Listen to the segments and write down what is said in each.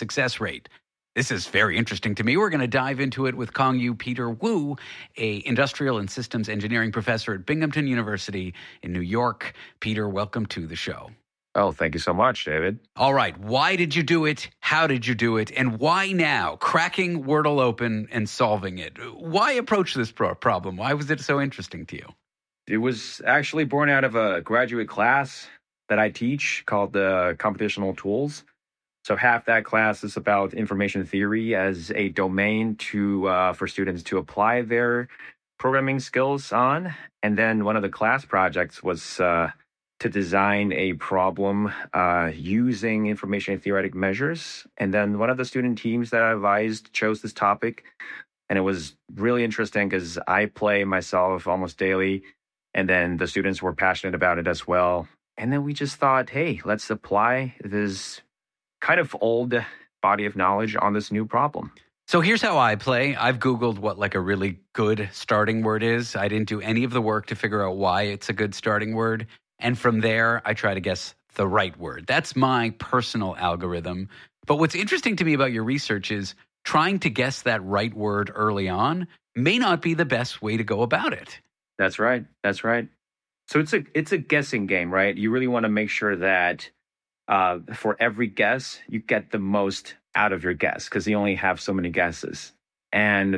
success rate. This is very interesting to me. We're going to dive into it with Kong-Yu Peter Wu, a industrial and systems engineering professor at Binghamton University in New York. Peter, welcome to the show. Oh, thank you so much, David. All right. Why did you do it? How did you do it? And why now? Cracking Wordle open and solving it. Why approach this problem? Why was it so interesting to you? It was actually born out of a graduate class that I teach called Computational Tools. So half that class is about information theory as a domain for students to apply their programming skills on. And then one of the class projects was to design a problem using information theoretic measures. And then one of the student teams that I advised chose this topic. And it was really interesting because I play myself almost daily. And then the students were passionate about it as well. And then we just thought, hey, let's apply this kind of old body of knowledge on this new problem. So here's how I play. I've Googled what like a really good starting word is. I didn't do any of the work to figure out why it's a good starting word. And from there, I try to guess the right word. That's my personal algorithm. But what's interesting to me about your research is trying to guess that right word early on may not be the best way to go about it. That's right. That's right. So it's a guessing game, right? You really want to make sure that for every guess, you get the most out of your guess because you only have so many guesses. And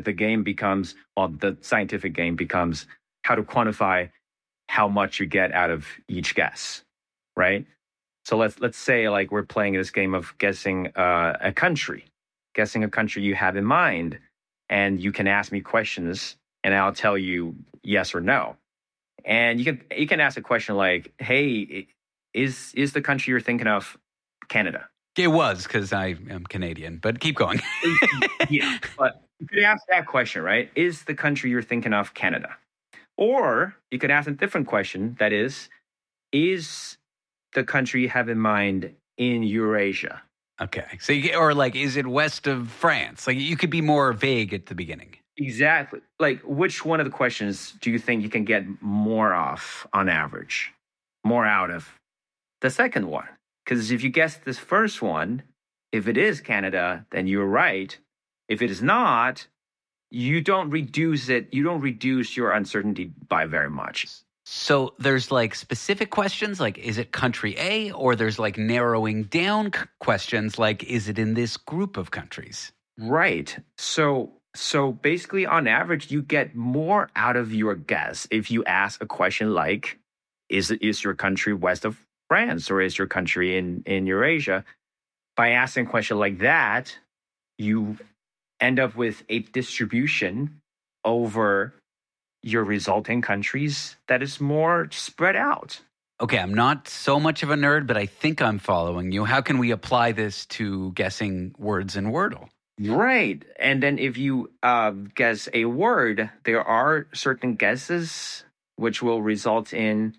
the scientific game becomes how to quantify how much you get out of each guess, right? So let's say like we're playing this game of guessing a country you have in mind, and you can ask me questions, and I'll tell you yes or no. And you can ask a question like, "Hey, is the country you're thinking of Canada?" It was because I am Canadian, but keep going. Yeah, but you could ask that question, right? Is the country you're thinking of Canada? Or you could ask a different question, that is the country you have in mind in Eurasia? Okay. So is it west of France? Like you could be more vague at the beginning. Exactly. Like which one of the questions do you think you can get more off on average? More out of the second one? Because if you guess this first one, if it is Canada, then you're right. If it is not, you don't reduce your uncertainty by very much. So there's like specific questions like, is it country A? Or there's like narrowing down questions like, is it in this group of countries? Right. So basically on average, you get more out of your guess if you ask a question like, is your country west of France or is your country in Eurasia? By asking a question like that, you end up with a distribution over your resulting countries that is more spread out. Okay, I'm not so much of a nerd, but I think I'm following you. How can we apply this to guessing words in Wordle? Right. And then if you guess a word, there are certain guesses which will result in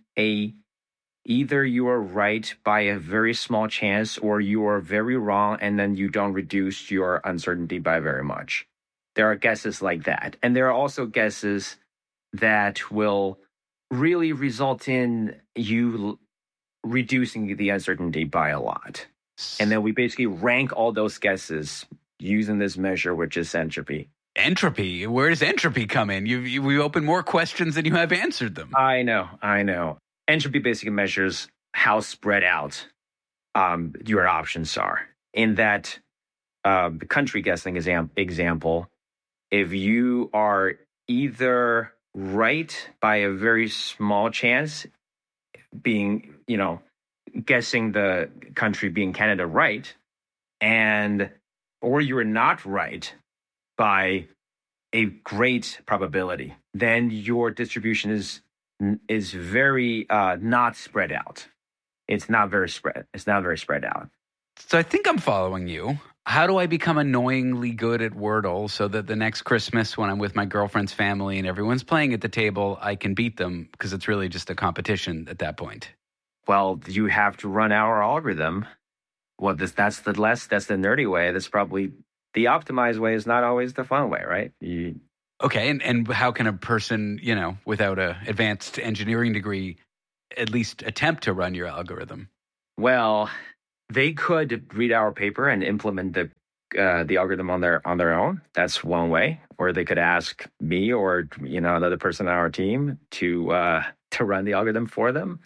either you are right by a very small chance or you are very wrong and then you don't reduce your uncertainty by very much. There are guesses like that. And there are also guesses that will really result in you reducing the uncertainty by a lot. And then we basically rank all those guesses using this measure, which is entropy. Entropy? Where does entropy come in? We open more questions than you have answered them. I know. Entropy basically measures how spread out your options are. In that country guessing example, if you are either right by a very small chance, being, guessing the country being Canada right, or you're not right by a great probability, then your distribution is very not spread out. It's not very spread out. So I think I'm following you. How do I become annoyingly good at Wordle so that the next Christmas when I'm with my girlfriend's family and everyone's playing at the table, I can beat them because it's really just a competition at that point? Well, you have to run our algorithm. Well, that's the nerdy way. That's probably the optimized way is not always the fun way, right? Okay, and how can a person, without an advanced engineering degree, at least attempt to run your algorithm? Well, They could read our paper and implement the algorithm on their own. That's one way. Or they could ask me or another person on our team to run the algorithm for them.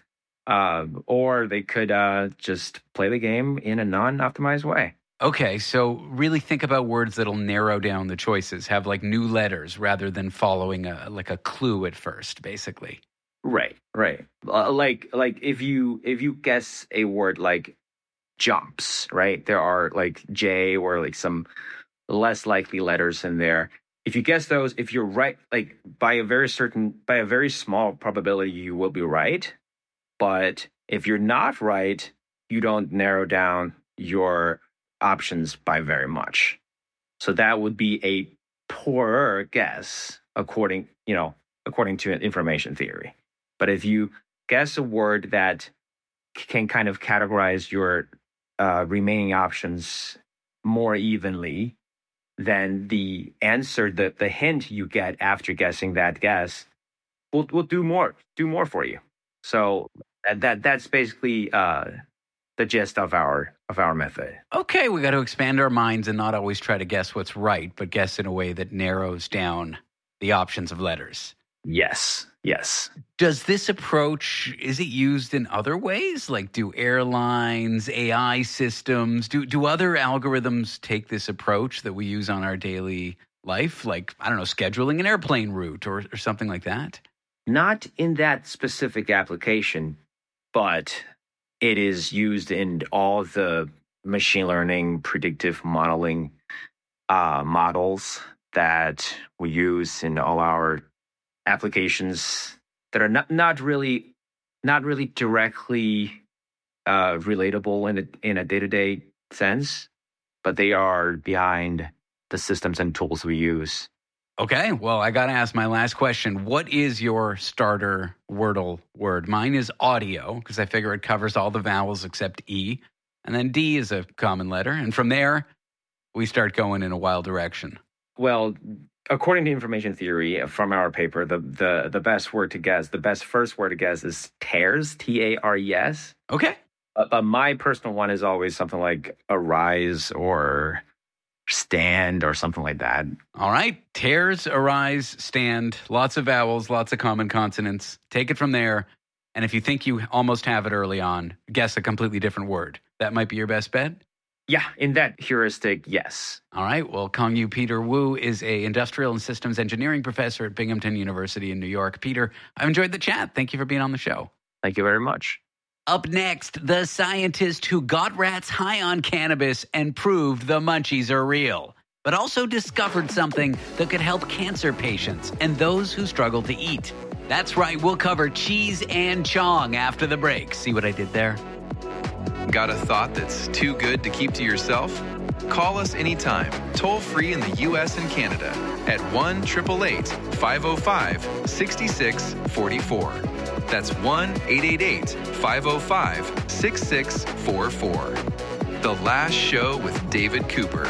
Or they could just play the game in a non-optimized way. Okay, so really think about words that'll narrow down the choices, have like new letters rather than following a clue at first, basically. Right. Like if you guess a word like jumps, right? There are like J or like some less likely letters in there. If you guess those, if you're right, like by a very small probability, you will be right. But if you're not right, you don't narrow down your options by very much. So that would be a poorer guess according to information theory. But if you guess a word that can kind of categorize your remaining options more evenly, then the answer, the hint you get after guessing that guess will do more for you. So that's basically the gist of our method. Okay, we got to expand our minds and not always try to guess what's right, but guess in a way that narrows down the options of letters. Yes. Does this approach, is it used in other ways? Like do airlines, AI systems, do other algorithms take this approach that we use on our daily life? Like, I don't know, scheduling an airplane route or something like that? Not in that specific application, but it is used in all the machine learning, predictive modeling models that we use in all our applications that are not really directly relatable in a day-to-day sense, but they are behind the systems and tools we use. Okay, well, I got to ask my last question. What is your starter Wordle word? Mine is audio, because I figure it covers all the vowels except E. And then D is a common letter. And from there, we start going in a wild direction. Well, according to information theory from our paper, the best word to guess, the best first word to guess is tares, T-A-R-E-S. Okay. But my personal one is always something like arise or stand or something like that. All right. Tares, arise, stand. Lots of vowels, lots of common consonants. Take it from there. And if you think you almost have it early on, guess a completely different word. That might be your best bet? Yeah, in that heuristic, yes. All right. Well, Kongyu Peter Wu is a industrial and systems engineering professor at Binghamton University in New York. Peter, I've enjoyed the chat. Thank you for being on the show. Thank you very much. Up next, the scientist who got rats high on cannabis and proved the munchies are real, but also discovered something that could help cancer patients and those who struggle to eat. That's right. We'll cover cheese and chong after the break. See what I did there? Got a thought that's too good to keep to yourself? Call us anytime, toll free in the U.S. and Canada at 1-888-505-6644. That's 1-888-505-6644. The Last Show with David Cooper.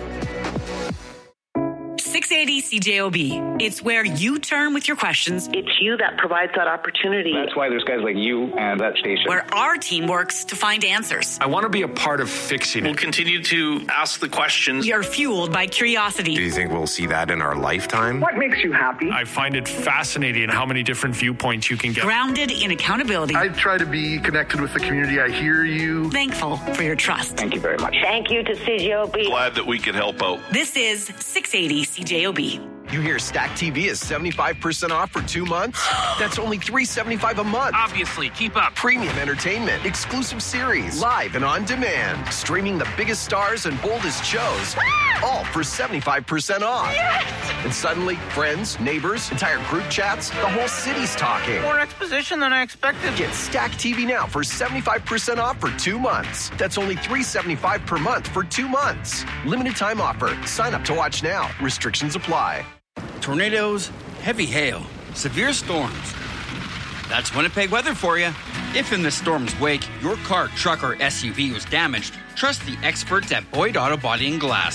680 CJOB. It's where you turn with your questions. It's you that provides that opportunity. That's why there's guys like you and that station. Where our team works to find answers. I want to be a part of fixing it. We'll continue to ask the questions. We are fueled by curiosity. Do you think we'll see that in our lifetime? What makes you happy? I find it fascinating how many different viewpoints you can get. Grounded in accountability. I try to be connected with the community. I hear you. Thankful for your trust. Thank you very much. Thank you to CJOB. Glad that we could help out. This is 680 CJOB. You hear Stack TV is 75% off for 2 months? That's only $375 a month. Obviously, keep up. Premium entertainment, exclusive series, live and on demand, streaming the biggest stars and boldest shows, all for 75% off. Yes! And suddenly, friends, neighbors, entire group chats, the whole city's talking. More exposition than I expected. Get Stack TV now for 75% off for 2 months. That's only $375 per month for 2 months. Limited time offer. Sign up to watch now. Restrictions apply. Tornadoes, heavy hail, severe storms. That's Winnipeg weather for you. If in the storm's wake, your car, truck, or SUV was damaged, trust the experts at Boyd Auto Body and Glass.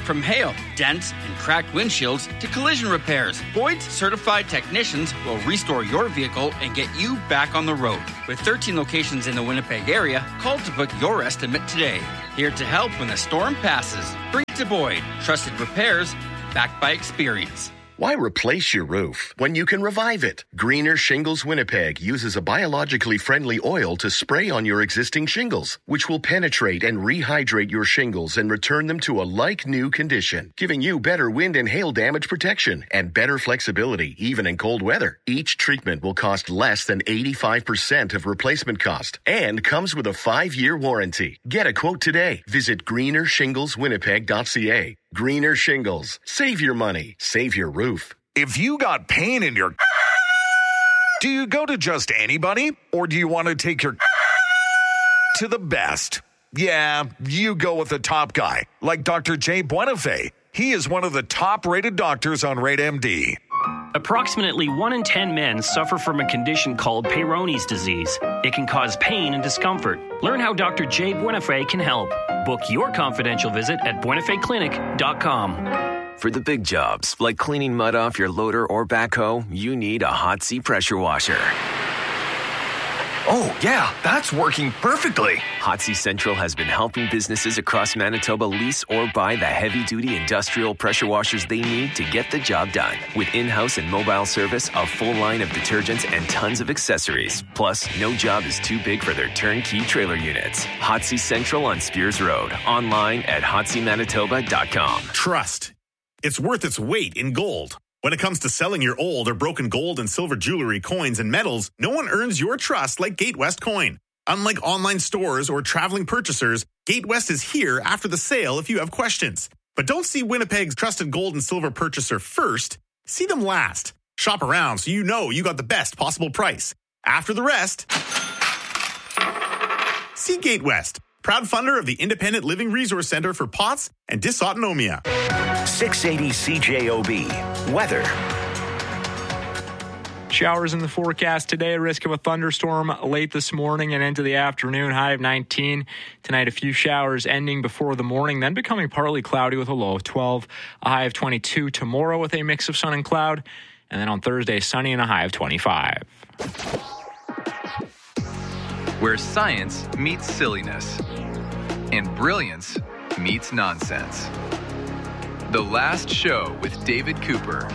From hail, dents, and cracked windshields to collision repairs, Boyd's certified technicians will restore your vehicle and get you back on the road. With 13 locations in the Winnipeg area, call to book your estimate today. Here to help when the storm passes. Bring it to Boyd. Trusted repairs, backed by experience. Why replace your roof when you can revive it? Greener Shingles Winnipeg uses a biologically friendly oil to spray on your existing shingles, which will penetrate and rehydrate your shingles and return them to a like-new condition, giving you better wind and hail damage protection and better flexibility, even in cold weather. Each treatment will cost less than 85% of replacement cost and comes with a 5-year warranty. Get a quote today. Visit greenershingleswinnipeg.ca. Greener Shingles. Save your money. Save your roof. If you got pain in your... Do you go to just anybody? Or do you want to take your... to the best? Yeah, you go with the top guy, like Dr. Jay Buenafé. He is one of the top-rated doctors on RateMD. Approximately 1 in 10 men suffer from a condition called Peyronie's disease. It can cause pain and discomfort. Learn how Dr. Jay Buenafé can help. Book your confidential visit at buenafeclinic.com. For the big jobs, like cleaning mud off your loader or backhoe, you need a Hot Sea pressure washer. Oh, yeah, that's working perfectly. Hot Sea Central has been helping businesses across Manitoba lease or buy the heavy-duty industrial pressure washers they need to get the job done. With in-house and mobile service, a full line of detergents, and tons of accessories. Plus, no job is too big for their turnkey trailer units. Hot Sea Central on Spears Road. Online at hotseamanitoba.com. Trust. It's worth its weight in gold. When it comes to selling your old or broken gold and silver jewelry, coins, and metals, no one earns your trust like Gatewest Coin. Unlike online stores or traveling purchasers, Gatewest is here after the sale if you have questions. But don't see Winnipeg's trusted gold and silver purchaser first. See them last. Shop around so you know you got the best possible price. After the rest, see Gatewest, proud funder of the Independent Living Resource Center for POTS and Dysautonomia. 680 CJOB. Weather. Showers in the forecast today, a risk of a thunderstorm late this morning and into the afternoon, high of 19. Tonight, a few showers ending before the morning, then becoming partly cloudy with a low of 12, a high of 22 tomorrow with a mix of sun and cloud, and then on Thursday, sunny and a high of 25. Where science meets silliness and brilliance meets nonsense. The Last Show with David Cooper.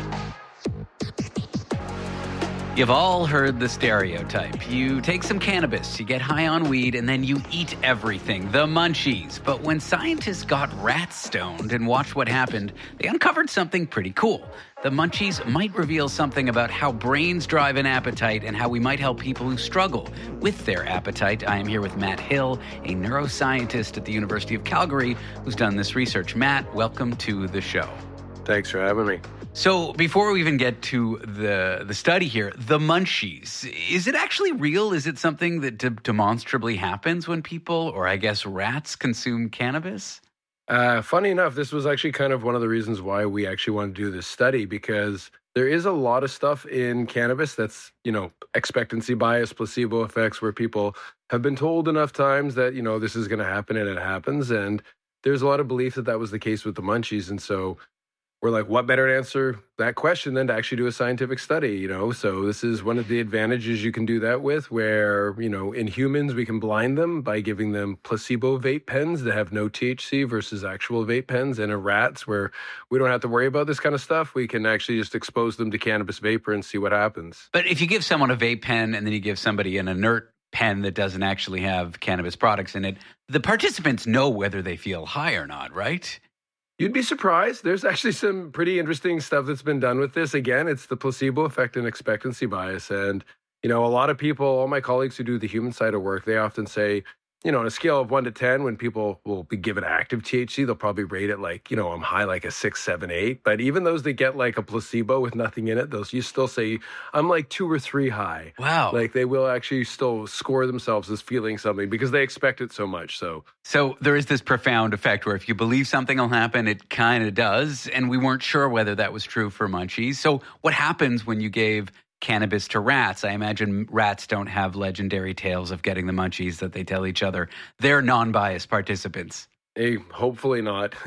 You've all heard the stereotype. You take some cannabis, you get high on weed, and then you eat everything, the munchies. But when scientists got rats stoned and watched what happened, they uncovered something pretty cool. The munchies might reveal something about how brains drive an appetite and how we might help people who struggle with their appetite. I am here with Matt Hill, a neuroscientist at the University of Calgary who's done this research. Matt, welcome to the show. Thanks for having me. So before we even get to the study here, the munchies, is it actually real? Is it something that demonstrably happens when people, or I guess rats, consume cannabis? Funny enough, this was actually kind of one of the reasons why we actually want to do this study, because there is a lot of stuff in cannabis that's, expectancy bias, placebo effects, where people have been told enough times that, this is going to happen and it happens. And there's a lot of belief that that was the case with the munchies. And so we're like, what better to answer that question than to actually do a scientific study, So this is one of the advantages you can do that with, where, in humans, we can blind them by giving them placebo vape pens that have no THC versus actual vape pens. And in rats, where we don't have to worry about this kind of stuff, we can actually just expose them to cannabis vapor and see what happens. But if you give someone a vape pen and then you give somebody an inert pen that doesn't actually have cannabis products in it, the participants know whether they feel high or not, right? You'd be surprised. There's actually some pretty interesting stuff that's been done with this. Again, it's the placebo effect and expectancy bias. And, a lot of people, all my colleagues who do the human side of work, they often say, on a scale of 1 to 10, when people will be given active THC, they'll probably rate it like, I'm high like a 6, 7, 8. But even those that get like a placebo with nothing in it, you still say, I'm like 2 or 3 high. Wow. Like they will actually still score themselves as feeling something because they expect it so much. So there is this profound effect where if you believe something will happen, it kind of does. And we weren't sure whether that was true for munchies. So what happens when you gave cannabis to rats? I imagine rats don't have legendary tales of getting the munchies that they tell each other. They're non-biased participants. Hey, hopefully not.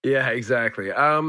Yeah, exactly.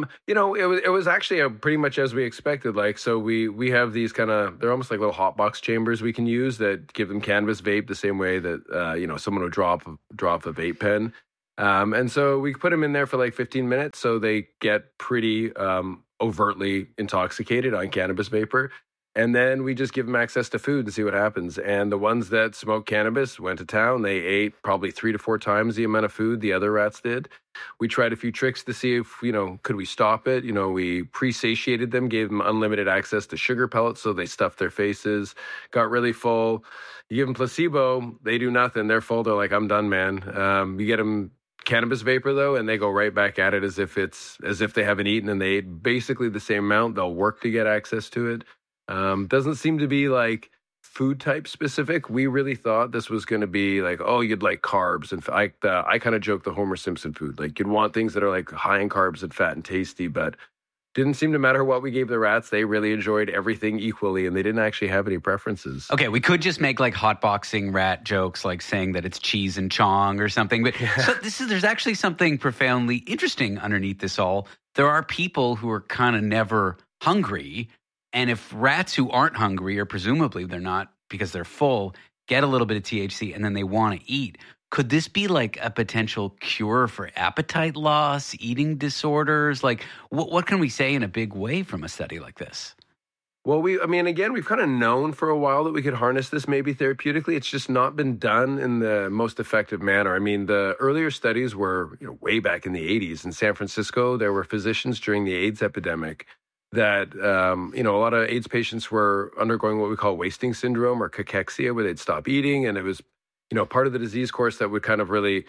It was actually pretty much as we expected. Like, so we have these they're almost like little hot box chambers we can use that give them cannabis vape the same way that someone would drop a vape pen. And so we put them in there for like 15 minutes, so they get pretty overtly intoxicated on cannabis vapor. And then we just give them access to food and see what happens. And the ones that smoked cannabis went to town. They ate probably 3 to 4 times the amount of food the other rats did. We tried a few tricks to see if, could we stop it? We pre-satiated them, gave them unlimited access to sugar pellets, so they stuffed their faces, got really full. You give them placebo, they do nothing. They're full. They're like, I'm done, man. You get them cannabis vapor, though, and they go right back at it as if they haven't eaten, and they ate basically the same amount. They'll work to get access to it. Doesn't seem to be like food type specific. We really thought this was going to be like, oh, you'd like carbs. And I kind of joke the Homer Simpson food. Like, you'd want things that are like high in carbs and fat and tasty, but didn't seem to matter what we gave the rats. They really enjoyed everything equally, and they didn't actually have any preferences. Okay, we could just make like hotboxing rat jokes, like saying that it's cheese and chong or something. But there's actually something profoundly interesting underneath this all. There are people who are kind of never hungry. And if rats who aren't hungry, or presumably they're not because they're full, get a little bit of THC and then they want to eat, could this be like a potential cure for appetite loss, eating disorders? Like, what can we say in a big way from a study like this? Well, we've kind of known for a while that we could harness this maybe therapeutically. It's just not been done in the most effective manner. I mean, the earlier studies were way back in the 80s. In San Francisco, there were physicians during the AIDS epidemic that, a lot of AIDS patients were undergoing what we call wasting syndrome or cachexia, where they'd stop eating. And it was, part of the disease course that would kind of really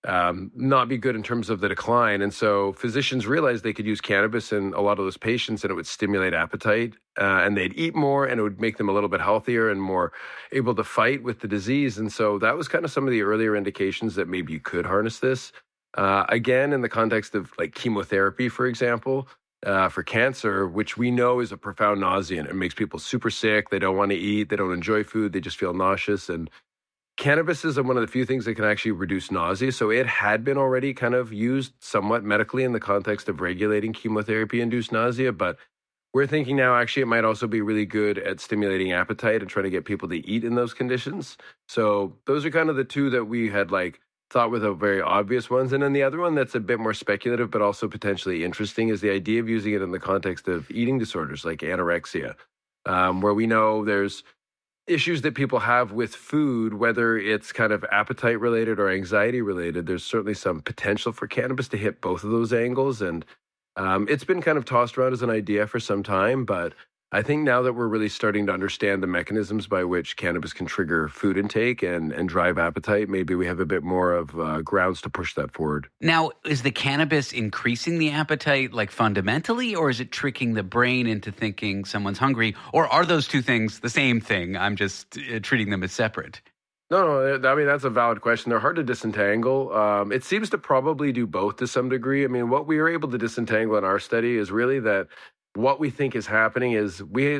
not be good in terms of the decline. And so physicians realized they could use cannabis in a lot of those patients, and it would stimulate appetite, and they'd eat more, and it would make them a little bit healthier and more able to fight with the disease. And so that was kind of some of the earlier indications that maybe you could harness this. Again, in the context of like chemotherapy, for example, for cancer, which we know is a profound nauseant. It makes people super sick. They don't want to eat. They don't enjoy food. They just feel nauseous. And cannabis is one of the few things that can actually reduce nausea. So it had been already kind of used somewhat medically in the context of regulating chemotherapy-induced nausea. But we're thinking now actually it might also be really good at stimulating appetite and trying to get people to eat in those conditions. So those are kind of the two that we had thought were the very obvious ones. And then the other one that's a bit more speculative, but also potentially interesting, is the idea of using it in the context of eating disorders like anorexia, where we know there's issues that people have with food, whether it's kind of appetite related or anxiety related. There's certainly some potential for cannabis to hit both of those angles. And it's been kind of tossed around as an idea for some time, but I think now that we're really starting to understand the mechanisms by which cannabis can trigger food intake and drive appetite, maybe we have a bit more of grounds to push that forward. Now, is the cannabis increasing the appetite fundamentally, or is it tricking the brain into thinking someone's hungry? Or are those two things the same thing? I'm just treating them as separate. No, that's a valid question. They're hard to disentangle. It seems to probably do both to some degree. I mean, what we were able to disentangle in our study is really that what we think is happening is we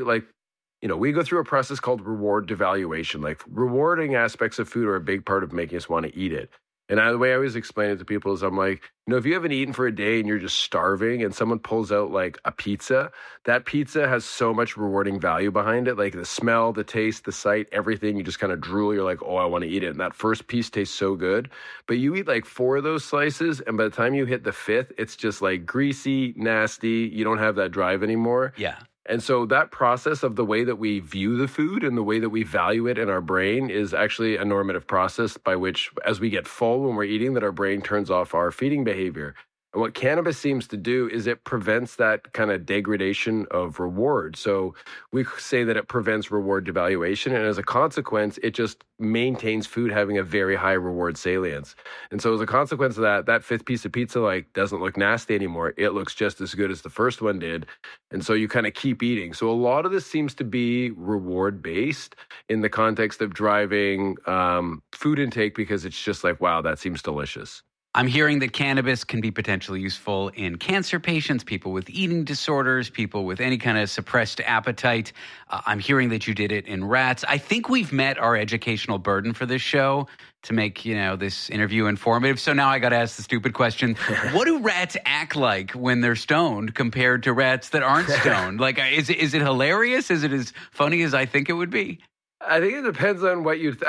go through a process called reward devaluation. Like, rewarding aspects of food are a big part of making us want to eat it. And the way I always explain it to people is I'm like, if you haven't eaten for a day and you're just starving and someone pulls out like a pizza, that pizza has so much rewarding value behind it. Like the smell, the taste, the sight, everything, you just kind of drool. You're like, oh, I want to eat it. And that first piece tastes so good. But you eat like 4 of those slices, and by the time you hit the 5th, it's just like greasy, nasty. You don't have that drive anymore. Yeah. And so that process of the way that we view the food and the way that we value it in our brain is actually a normative process by which, as we get full when we're eating, that our brain turns off our feeding behavior. And what cannabis seems to do is it prevents that kind of degradation of reward. So we say that it prevents reward devaluation. And as a consequence, it just maintains food having a very high reward salience. And so as a consequence of that 5th piece of pizza doesn't look nasty anymore. It looks just as good as the first one did. And so you kind of keep eating. So a lot of this seems to be reward based in the context of driving food intake, because it's just like, wow, that seems delicious. I'm hearing that cannabis can be potentially useful in cancer patients, people with eating disorders, people with any kind of suppressed appetite. I'm hearing that you did it in rats. I think we've met our educational burden for this show to make, this interview informative. So now I got to ask the stupid question. What do rats act like when they're stoned compared to rats that aren't stoned? Like, is it hilarious? Is it as funny as I think it would be? I think it depends on what like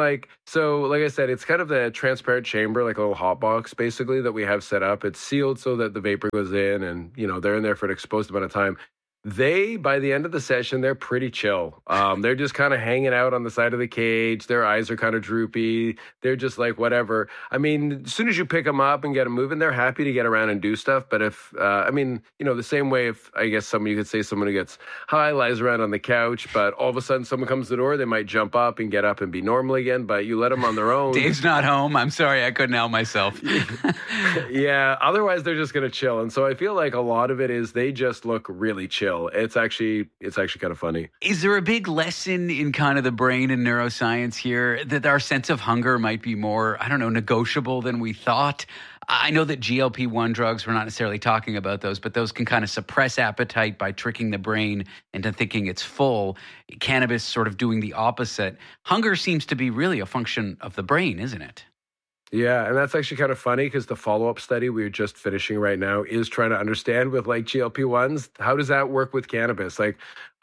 I said, it's kind of the transparent chamber, like a little hot box, basically, that we have set up. It's sealed so that the vapor goes in and, they're in there for an exposed amount of time. By the end of the session, they're pretty chill. They're just kind of hanging out on the side of the cage. Their eyes are kind of droopy. They're just like, whatever. I mean, as soon as you pick them up and get them moving, they're happy to get around and do stuff. But the same way if, I guess you could say someone who gets high lies around on the couch, but all of a sudden someone comes to the door, they might jump up and get up and be normal again, but you let them on their own. Dave's not home. I'm sorry, I couldn't help myself. Yeah, otherwise they're just going to chill. And so I feel like a lot of it is they just look really chill. It's actually kind of funny. Is there a big lesson in kind of the brain and neuroscience here that our sense of hunger might be more, negotiable than we thought? I know that GLP-1 drugs, we're not necessarily talking about those, but those can kind of suppress appetite by tricking the brain into thinking it's full. Cannabis sort of doing the opposite. Hunger seems to be really a function of the brain, isn't it? Yeah, and that's actually kind of funny because the follow-up study we're just finishing right now is trying to understand with like GLP-1s, how does that work with cannabis? Like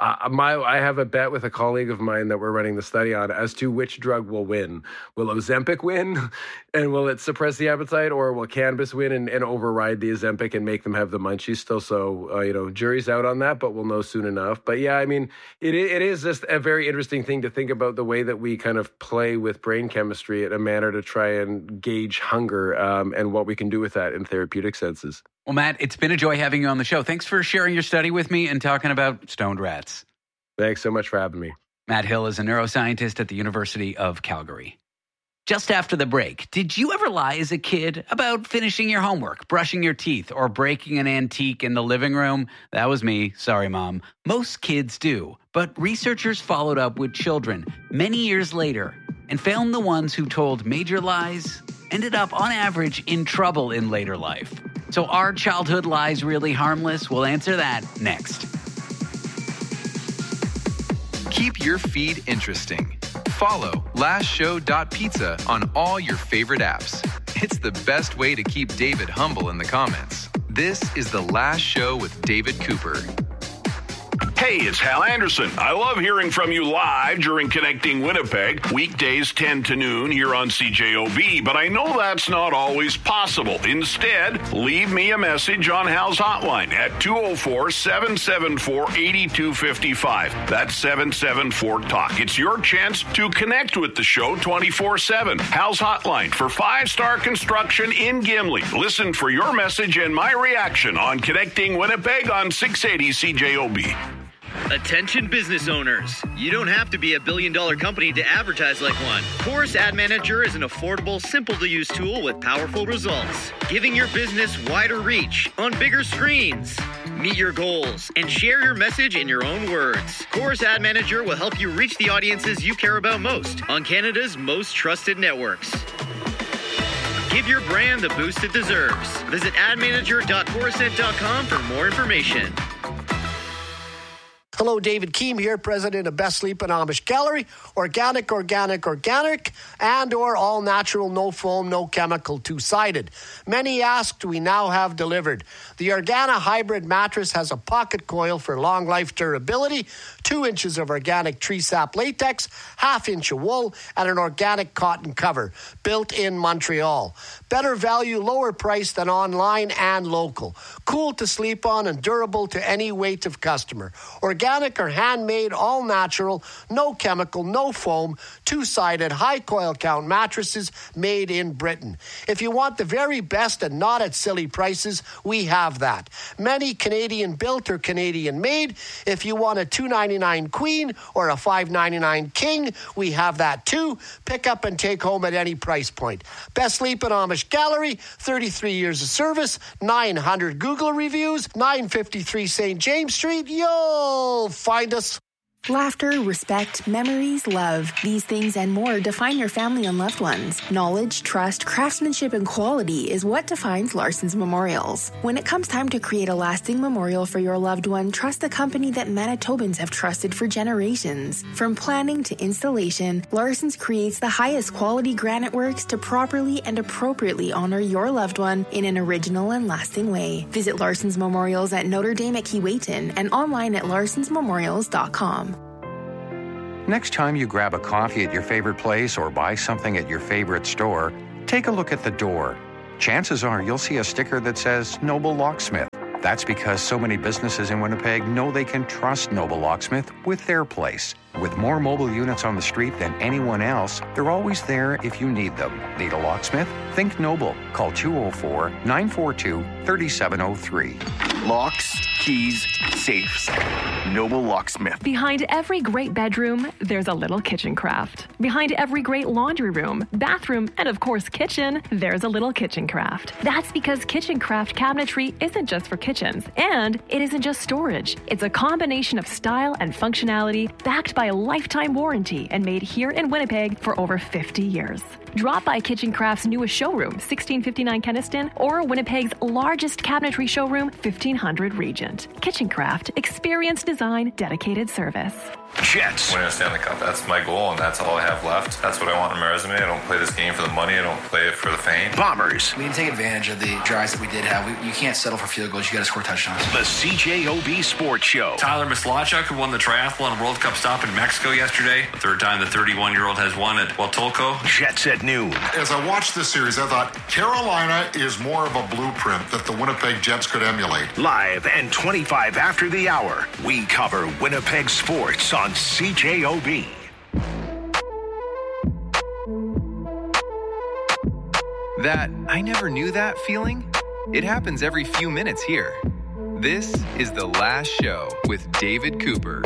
I have a bet with a colleague of mine that we're running the study on as to which drug will win. Will Ozempic win and will it suppress the appetite, or will cannabis win and override the Ozempic and make them have the munchies still? So, jury's out on that, but we'll know soon enough. But yeah, I mean, it is just a very interesting thing to think about the way that we kind of play with brain chemistry in a manner to try and gauge hunger and what we can do with that in therapeutic senses. Well, Matt, it's been a joy having you on the show. Thanks for sharing your study with me and talking about stoned rats. Thanks so much for having me. Matt Hill is a neuroscientist at the University of Calgary. Just after the break, did you ever lie as a kid about finishing your homework, brushing your teeth, or breaking an antique in the living room? That was me. Sorry, Mom. Most kids do, but researchers followed up with children many years later and found the ones who told major lies ended up, on average, in trouble in later life. So are childhood lies really harmless? We'll answer that next. Keep your feed interesting. Follow lastshow.pizza on all your favorite apps. It's the best way to keep David humble in the comments. This is The Last Show with David Cooper. Hey, it's Hal Anderson. I love hearing from you live during Connecting Winnipeg, weekdays 10 to noon here on CJOB, but I know that's not always possible. Instead, leave me a message on Hal's hotline at 204-774-8255. That's 774-TALK. It's your chance to connect with the show 24/7. Hal's hotline for 5-star construction in Gimli. Listen for your message and my reaction on Connecting Winnipeg on 680 CJOB. Attention business owners. You don't have to be a billion-dollar company to advertise like one. Chorus Ad Manager is an affordable, simple-to-use tool with powerful results, giving your business wider reach on bigger screens. Meet your goals and share your message in your own words. Chorus Ad Manager will help you reach the audiences you care about most on Canada's most trusted networks. Give your brand the boost it deserves. Visit admanager.chorusnet.com for more information. Hello, David Keem here, president of Best Sleep and Amish Gallery. Organic, and or all natural, no foam, no chemical, two-sided. Many asked, we now have delivered. The Organa Hybrid mattress has a pocket coil for long life durability, 2 inches of organic tree sap latex, 1/2 inch of wool, and an organic cotton cover, built in Montreal. Better value, lower price than online and local. Cool to sleep on and durable to any weight of customer. Organic or handmade, all natural, no chemical, no foam, two-sided, high coil count mattresses made in Britain. If you want the very best and not at silly prices, we have that. Many Canadian built or Canadian made. If you want a $299 queen or a $599 king, we have that too. Pick up and take home at any price point. Best Sleep and Amish Gallery, 33 years of service, 900 Google reviews, 953 St. James Street. You'll find us. Laughter, respect, memories, love. These things and more define your family and loved ones. Knowledge, trust, craftsmanship, and quality is what defines Larson's Memorials. When it comes time to create a lasting memorial for your loved one, trust the company that Manitobans have trusted for generations. From planning to installation, Larson's creates the highest quality granite works to properly and appropriately honor your loved one in an original and lasting way. Visit Larson's Memorials at Notre Dame at Keewatin and online at larsonsmemorials.com. Next time you grab a coffee at your favorite place or buy something at your favorite store, take a look at the door. Chances are you'll see a sticker that says Noble Locksmith. That's because so many businesses in Winnipeg know they can trust Noble Locksmith with their place. With more mobile units on the street than anyone else, they're always there if you need them. Need a locksmith? Think Noble. Call 204-942-3703. Locks, keys, safes. Noble Locksmith. Behind every great bedroom, there's a little kitchen craft. Behind every great laundry room, bathroom, and of course kitchen, there's a little kitchen craft. That's because kitchen craft cabinetry isn't just for kitchens, and it isn't just storage. It's a combination of style and functionality backed by a lifetime warranty and made here in Winnipeg for over 50 years. Drop by Kitchen Craft's newest showroom, 1659 Kenniston, or Winnipeg's largest cabinetry showroom, 1500 Regent. Kitchen Craft, experience design, dedicated service. Jets. Winning a Stanley Cup, that's my goal, and that's all I have left. That's what I want on my resume. I don't play this game for the money. I don't play it for the fame. Bombers. We can take advantage of the drives that we did have. You can't settle for field goals. You got to score touchdowns. The CJOB Sports Show. Tyler Mislachuk, who won the triathlon World Cup stop in Mexico yesterday. The third time the 31-year-old has won at Huatulco. Jets at noon. As I watched this series, I thought Carolina is more of a blueprint that the Winnipeg Jets could emulate. Live and 25 after the hour, we cover Winnipeg sports on CJOB. That I never knew that feeling? It happens every few minutes here. This is The Last Show with David Cooper.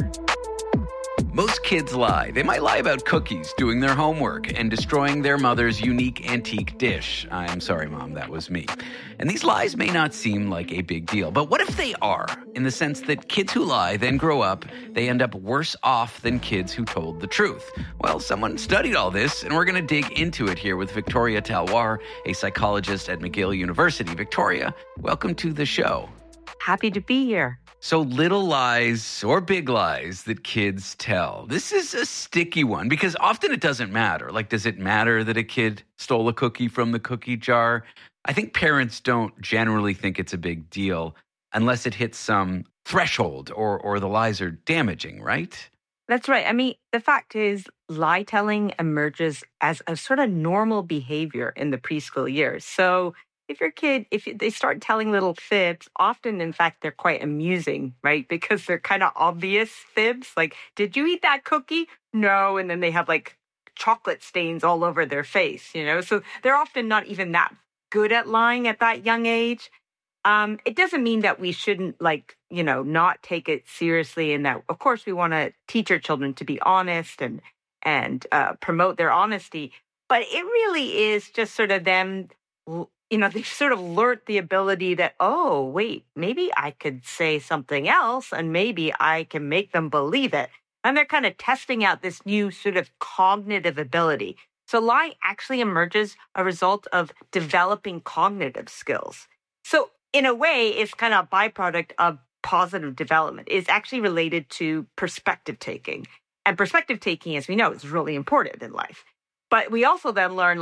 Most kids lie. They might lie about cookies, doing their homework, and destroying their mother's unique antique dish. I'm sorry, Mom, that was me. And these lies may not seem like a big deal, but what if they are? In the sense that kids who lie then grow up, they end up worse off than kids who told the truth. Well, someone studied all this, and we're going to dig into it here with Victoria Talwar, a psychologist at McGill University. Victoria, welcome to the show. Happy to be here. So little lies or big lies that kids tell. This is a sticky one because often it doesn't matter. Like, does it matter that a kid stole a cookie from the cookie jar? I think parents don't generally think it's a big deal unless it hits some threshold or the lies are damaging, right? That's right. I mean, the fact is lie telling emerges as a sort of normal behavior in the preschool years. So if your kid, they start telling little fibs, often, in fact, they're quite amusing, right? Because they're kind of obvious fibs. Like, did you eat that cookie? No. And then they have like chocolate stains all over their face, you know? So they're often not even that good at lying at that young age. It doesn't mean that we shouldn't not take it seriously. And that, of course, we want to teach our children to be honest and promote their honesty. But it really is just sort of them, they sort of learned the ability that, oh, wait, maybe I could say something else and maybe I can make them believe it. And they're kind of testing out this new sort of cognitive ability. So lying actually emerges a result of developing cognitive skills. So in a way, it's kind of a byproduct of positive development. It's actually related to perspective taking. And perspective taking, as we know, is really important in life. But we also then learn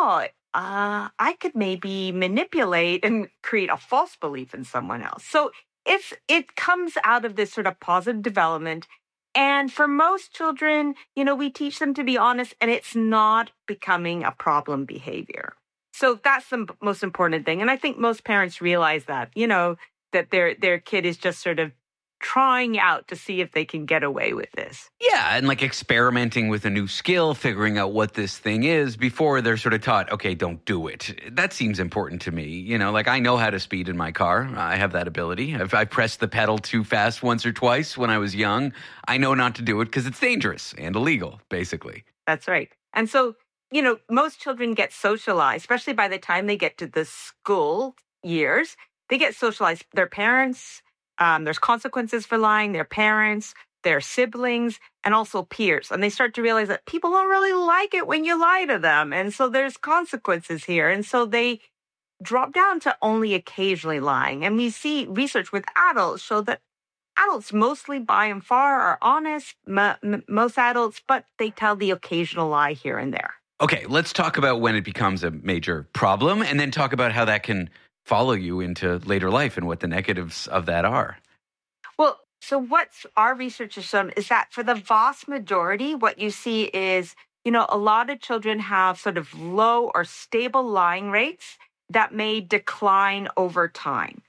I could maybe manipulate and create a false belief in someone else. So it comes out of this sort of positive development. And for most children, we teach them to be honest, and it's not becoming a problem behavior. So that's the most important thing. And I think most parents realize that, that their kid is just sort of trying out to see if they can get away with this. Yeah, and like experimenting with a new skill, figuring out what this thing is before they're sort of taught, okay, don't do it. That seems important to me. I know how to speed in my car. I have that ability. If I pressed the pedal too fast once or twice when I was young, I know not to do it because it's dangerous and illegal, basically. That's right. And so, most children get socialized, especially by the time they get to the school years. They get socialized. Their parents, there's consequences for lying. Their parents, their siblings, and also peers. And they start to realize that people don't really like it when you lie to them. And so there's consequences here. And so they drop down to only occasionally lying. And we see research with adults show that adults mostly by and far are honest, most adults, but they tell the occasional lie here and there. Okay, let's talk about when it becomes a major problem and then talk about how that can follow you into later life and what the negatives of that are. Well, so what our research has shown is that for the vast majority, what you see is, a lot of children have sort of low or stable lying rates that may decline over time.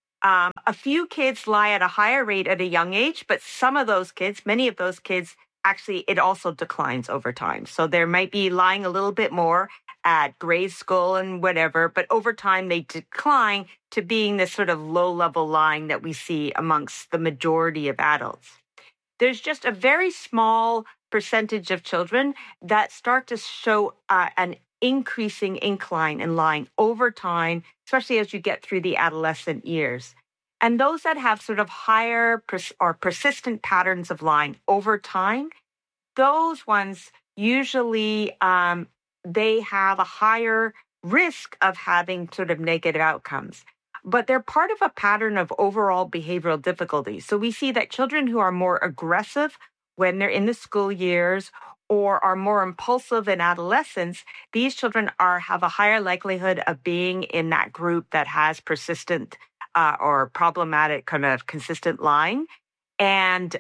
A few kids lie at a higher rate at a young age, but many of those kids, actually, it also declines over time. So there might be lying a little bit more at grade school and whatever, but over time they decline to being this sort of low-level lying that we see amongst the majority of adults. There's just a very small percentage of children that start to show an increasing incline in lying over time, especially as you get through the adolescent years. And those that have sort of higher or persistent patterns of lying over time, those ones usually they have a higher risk of having sort of negative outcomes. But they're part of a pattern of overall behavioral difficulties. So we see that children who are more aggressive when they're in the school years or are more impulsive in adolescence, these children have a higher likelihood of being in that group that has persistent or problematic kind of consistent lying. And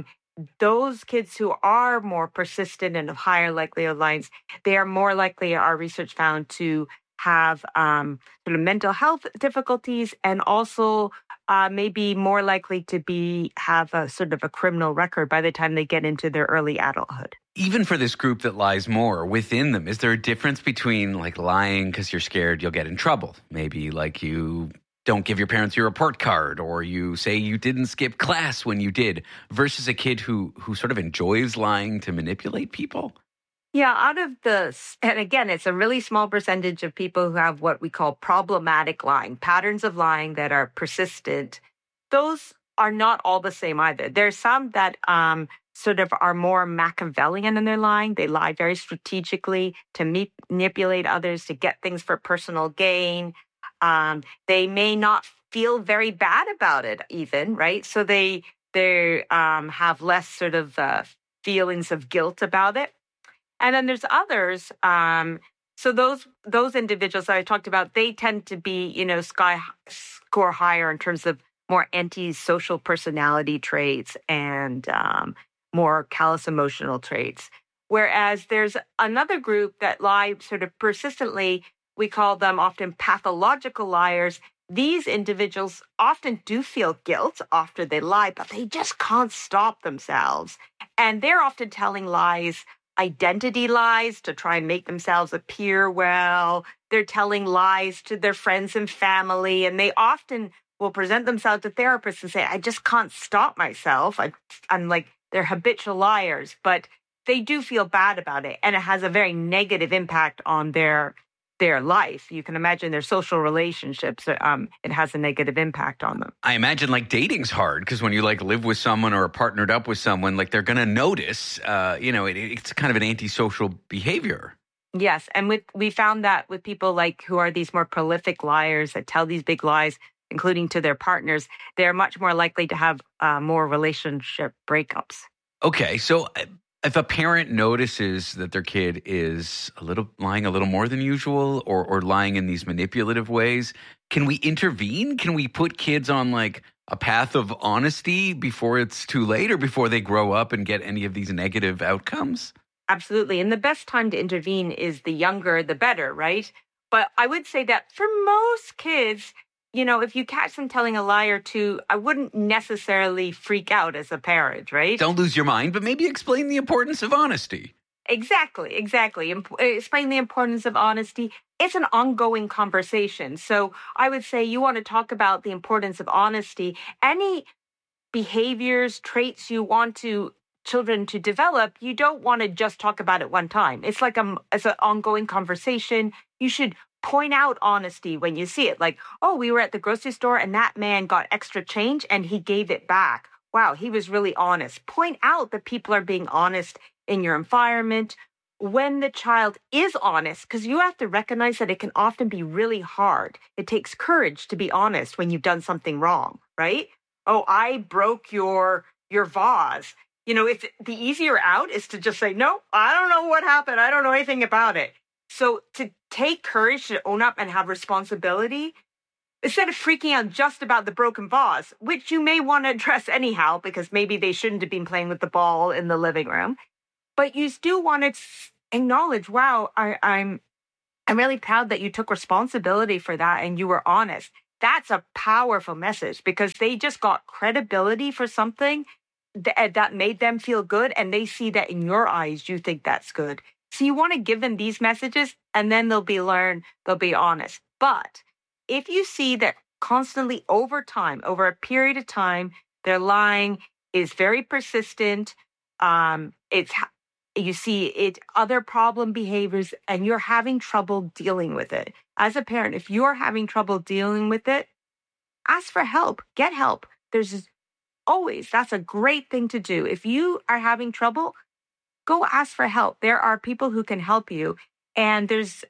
those kids who are more persistent and of higher likelihood of lying, they are more likely, our research found, to have sort of mental health difficulties and also maybe more likely to have a sort of a criminal record by the time they get into their early adulthood. Even for this group that lies more within them, is there a difference between like lying because you're scared you'll get in trouble? Maybe like you don't give your parents your report card, or you say you didn't skip class when you did, versus a kid who sort of enjoys lying to manipulate people? Yeah, and again, it's a really small percentage of people who have what we call problematic lying, patterns of lying that are persistent. Those are not all the same either. There's some that sort of are more Machiavellian in their lying. They lie very strategically to manipulate others, to get things for personal gain. They may not feel very bad about it even, right? So they have less sort of feelings of guilt about it. And then there's others. So those individuals that I talked about, they tend to be, score higher in terms of more antisocial personality traits and more callous emotional traits. Whereas there's another group that lie sort of persistently. We call them often pathological liars. These individuals often do feel guilt after they lie, but they just can't stop themselves. And they're often telling lies, identity lies, to try and make themselves appear well. They're telling lies to their friends and family, and they often will present themselves to therapists and say, I just can't stop myself. I'm like, they're habitual liars, but they do feel bad about it, and it has a very negative impact on their life. You can imagine their social relationships. It has a negative impact on them. I imagine like dating's hard because when you like live with someone or are partnered up with someone, like they're going to notice, it's kind of an antisocial behavior. Yes. And we found that with people like who are these more prolific liars that tell these big lies, including to their partners, they're much more likely to have more relationship breakups. Okay. So if a parent notices that their kid is lying a little more than usual or lying in these manipulative ways, can we intervene? Can we put kids on like a path of honesty before it's too late or before they grow up and get any of these negative outcomes? Absolutely. And the best time to intervene is the younger, the better, right? But I would say that for most kids, if you catch them telling a lie or two, I wouldn't necessarily freak out as a parent, right? Don't lose your mind, but maybe explain the importance of honesty. Exactly. Explain the importance of honesty. It's an ongoing conversation. So I would say you want to talk about the importance of honesty. Any behaviors, traits you want children to develop, you don't want to just talk about it one time. It's like it's an ongoing conversation. You should point out honesty when you see it. Like, oh, we were at the grocery store and that man got extra change and he gave it back. wow, he was really honest. Point out that people are being honest in your environment. When the child is honest, because you have to recognize that it can often be really hard. It takes courage to be honest when you've done something wrong, right? Oh, I broke your vase. If the easier out is to just say, no, I don't know what happened. I don't know anything about it. So to take courage to own up and have responsibility, instead of freaking out just about the broken vase, which you may want to address anyhow, because maybe they shouldn't have been playing with the ball in the living room. But you still want to acknowledge, wow, I'm really proud that you took responsibility for that and you were honest. That's a powerful message because they just got credibility for something that made them feel good. And they see that in your eyes, you think that's good. So you want to give them these messages and then they'll be honest. But if you see that constantly over time, over a period of time, their lying is very persistent, you see it, other problem behaviors, and you're having trouble dealing with it. As a parent, if you're having trouble dealing with it, ask for help, get help. That's a great thing to do. If you are having trouble, go ask for help. There are people who can help you. And there's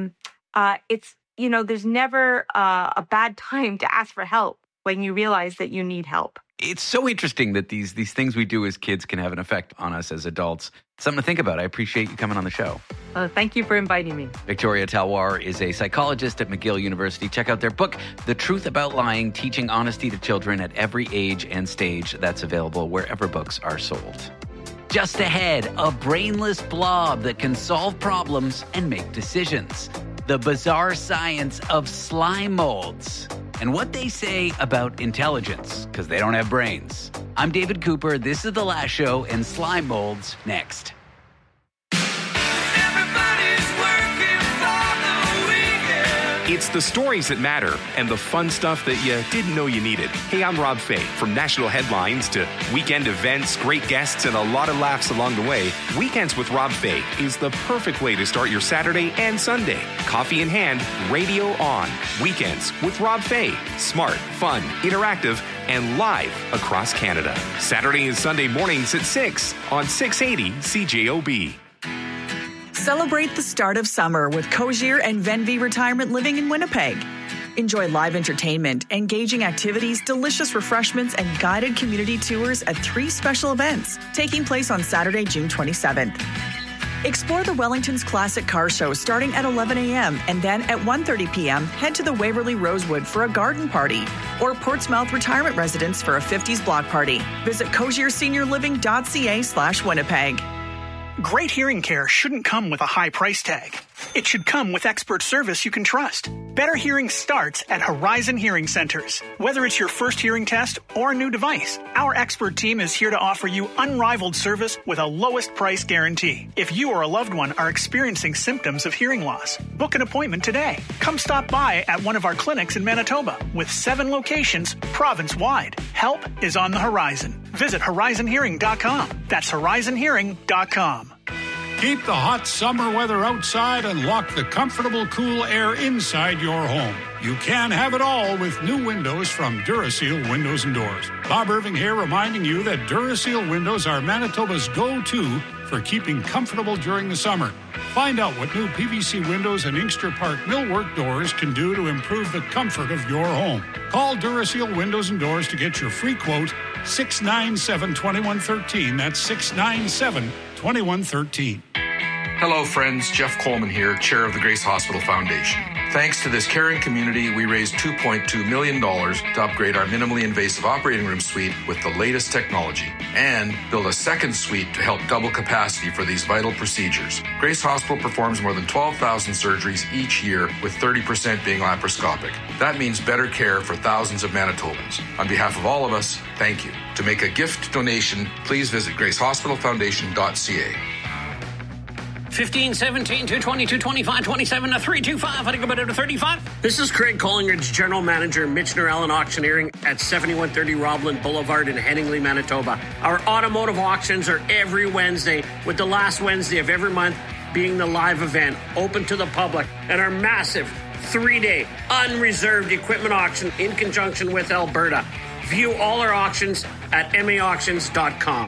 never a bad time to ask for help when you realize that you need help. It's so interesting that these things we do as kids can have an effect on us as adults. Something to think about. I appreciate you coming on the show. Thank you for inviting me. Victoria Talwar is a psychologist at McGill University. Check out their book, The Truth About Lying, Teaching Honesty to Children at Every Age and Stage. That's available wherever books are sold. Just ahead, a brainless blob that can solve problems and make decisions. The bizarre science of slime molds. And what they say about intelligence, because they don't have brains. I'm David Cooper. This is The Last Show, and slime molds next. It's the stories that matter and the fun stuff that you didn't know you needed. Hey, I'm Rob Fay. From national headlines to weekend events, great guests, and a lot of laughs along the way, Weekends with Rob Fay is the perfect way to start your Saturday and Sunday. Coffee in hand, radio on. Weekends with Rob Fay. Smart, fun, interactive, and live across Canada. Saturday and Sunday mornings at 6 on 680 CJOB. Celebrate the start of summer with Cozier and Venvi Retirement Living in Winnipeg. Enjoy live entertainment, engaging activities, delicious refreshments, and guided community tours at 3 special events taking place on Saturday, June 27th. Explore the Wellington's Classic Car Show starting at 11 a.m. and then at 1:30 p.m. head to the Waverly Rosewood for a garden party or Portsmouth Retirement Residence for a 50s block party. Visit CozierSeniorLiving.ca/Winnipeg. Great hearing care shouldn't come with a high price tag. It should come with expert service you can trust. Better hearing starts at Horizon Hearing Centers. Whether it's your first hearing test or a new device, our expert team is here to offer you unrivaled service with a lowest price guarantee. If you or a loved one are experiencing symptoms of hearing loss, book an appointment today. Come stop by at one of our clinics in Manitoba with 7 locations province-wide. Help is on the horizon. Visit horizonhearing.com. That's horizonhearing.com. Keep the hot summer weather outside and lock the comfortable, cool air inside your home. You can have it all with new windows from Duraseal Windows and Doors. Bob Irving here reminding you that Duraseal windows are Manitoba's go-to for keeping comfortable during the summer. Find out what new PVC windows and Inkster Park millwork doors can do to improve the comfort of your home. Call Duraseal Windows and Doors to get your free quote, 697-2113. That's 697-2113. Hello, friends. Jeff Coleman here, chair of the Grace Hospital Foundation. Thanks to this caring community, we raised $2.2 million to upgrade our minimally invasive operating room suite with the latest technology and build a second suite to help double capacity for these vital procedures. Grace Hospital performs more than 12,000 surgeries each year, with 30% being laparoscopic. That means better care for thousands of Manitobans. On behalf of all of us, thank you. To make a gift donation, please visit gracehospitalfoundation.ca. 15, 17, 220, 225, 27, 325. How do you go better to 35? This is Craig Collingridge, General Manager, Michener Allen Auctioneering at 7130 Robland Boulevard in Headingley, Manitoba. Our automotive auctions are every Wednesday, with the last Wednesday of every month being the live event, open to the public, and our massive 3-day unreserved equipment auction in conjunction with Alberta. View all our auctions at maauctions.com.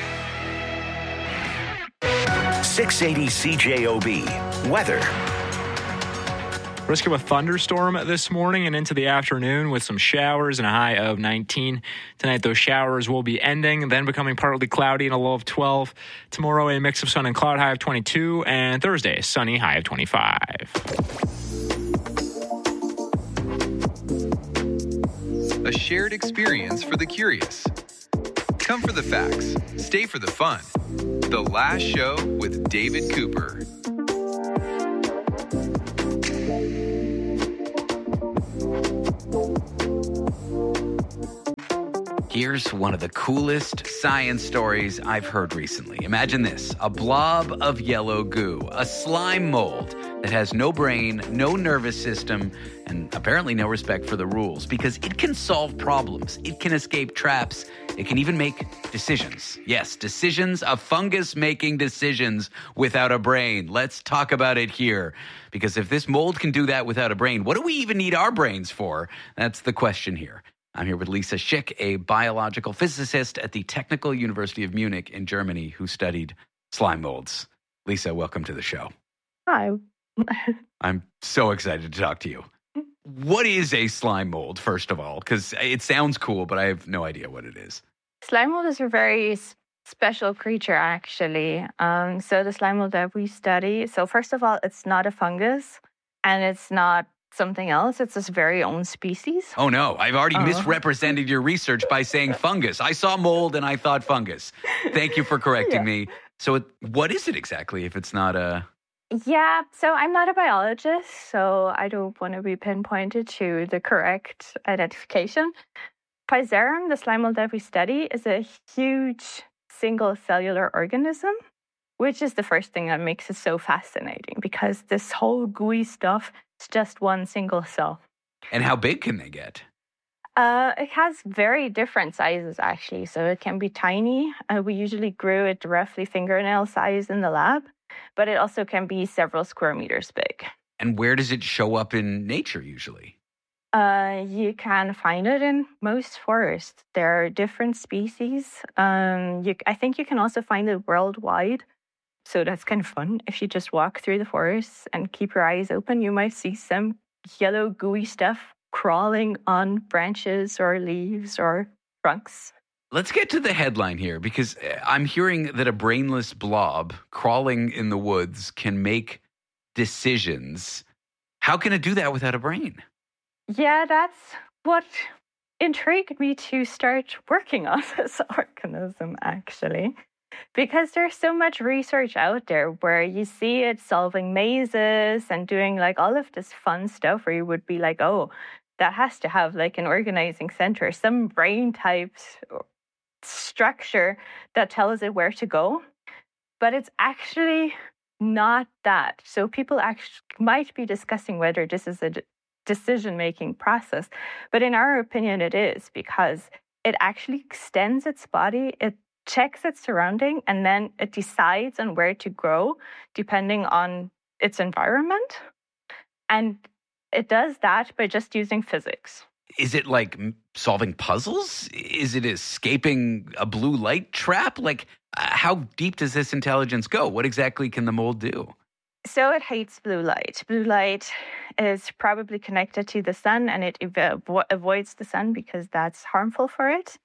680 CJOB. Weather. Risk of a thunderstorm this morning and into the afternoon with some showers and a high of 19. Tonight, those showers will be ending, then becoming partly cloudy and a low of 12. Tomorrow, a mix of sun and cloud, high of 22. And Thursday, sunny, high of 25. A shared experience for the curious. Come for the facts. Stay for the fun. The Last Show with David Cooper. Here's one of the coolest science stories I've heard recently. Imagine this, a blob of yellow goo, a slime mold that has no brain, no nervous system, and apparently no respect for the rules because it can solve problems. It can escape traps. It can even make decisions. Yes, decisions, a fungus making decisions without a brain. Let's talk about it here. Because if this mold can do that without a brain, what do we even need our brains for? That's the question here. I'm here with Lisa Schick, a biological physicist at the Technical University of Munich in Germany who studied slime molds. Lisa, welcome to the show. Hi. I'm so excited to talk to you. What is a slime mold, first of all? Because it sounds cool, but I have no idea what it is. Slime mold is a very special creature, actually. So the slime mold that we study, so first of all, it's not a fungus and it's not something else. It's its very own species. Oh, no. I've already misrepresented your research by saying fungus. I saw mold and I thought fungus. Thank you for correcting me. So what is it exactly if it's not a... Yeah, so I'm not a biologist, so I don't want to be pinpointed to the correct identification. Physarum, the slime mold that we study, is a huge single cellular organism, which is the first thing that makes it so fascinating because this whole gooey stuff is just one single cell. And how big can they get? It has very different sizes, actually. So it can be tiny. We usually grew it roughly fingernail size in the lab, but it also can be several square meters big. And where does it show up in nature usually? You can find it in most forests. There are different species. I think you can also find it worldwide. So that's kind of fun. If you just walk through the forests and keep your eyes open, you might see some yellow gooey stuff crawling on branches or leaves or trunks. Let's get to the headline here because I'm hearing that a brainless blob crawling in the woods can make decisions. How can it do that without a brain? Yeah, that's what intrigued me to start working on this organism, actually. Because there's so much research out there where you see it solving mazes and doing like all of this fun stuff where you would be like, oh, that has to have like an organizing center, some brain type structure that tells it where to go. But it's actually not that. So people actually might be discussing whether this is a decision-making process. But in our opinion, it is because it actually extends its body. It checks its surrounding and then it decides on where to grow depending on its environment. And it does that by just using physics. Is it like solving puzzles? Is it escaping a blue light trap? Like, how deep does this intelligence go? What exactly can the mold do? So it hates blue light. Blue light is probably connected to the sun and it avoids the sun because that's harmful for it.